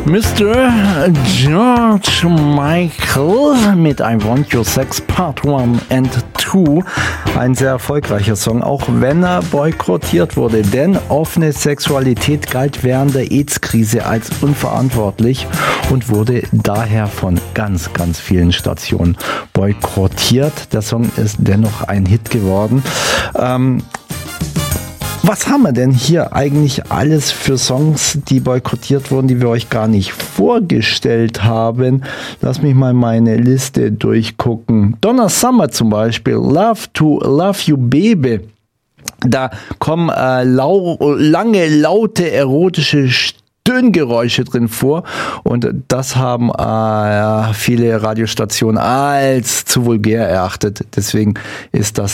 Mr. George Michael mit I Want Your Sex Part 1 and 2. Ein sehr erfolgreicher Song, auch wenn er boykottiert wurde. Denn offene Sexualität galt während der AIDS-Krise als unverantwortlich und wurde daher von ganz, ganz vielen Stationen boykottiert. Der Song ist dennoch ein Hit geworden. Was haben wir denn hier eigentlich alles für Songs, die boykottiert wurden, die wir euch gar nicht vorgestellt haben? Lass mich mal meine Liste durchgucken. Donna Summer zum Beispiel, Love to Love You Baby. Da kommen lange, laute, erotische Stöhngeräusche drin vor und das haben viele Radiostationen als zu vulgär erachtet. Deswegen ist das